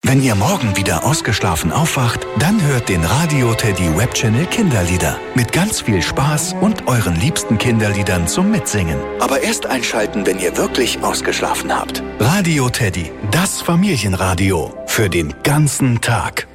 Wenn ihr morgen wieder ausgeschlafen aufwacht, dann hört den Radio Teddy Webchannel Kinderlieder. Mit ganz viel Spaß und euren liebsten Kinderliedern zum Mitsingen. Aber erst einschalten, wenn ihr wirklich ausgeschlafen habt. Radio Teddy, das Familienradio. Für den ganzen Tag.